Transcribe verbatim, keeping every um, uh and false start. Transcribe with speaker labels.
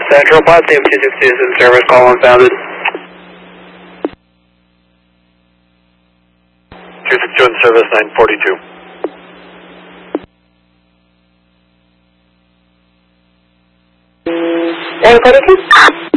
Speaker 1: Central, Potsdam two six two is in service, call unfounded.
Speaker 2: two six two in service, nine forty-two.
Speaker 3: nine forty-two?